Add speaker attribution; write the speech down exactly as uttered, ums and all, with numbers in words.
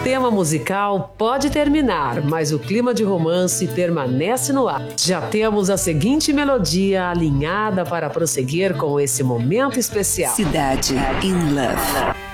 Speaker 1: tema musical pode terminar, mas o clima de romance permanece no ar. Já temos a seguinte melodia alinhada para prosseguir com esse momento especial.
Speaker 2: Cidade in Love.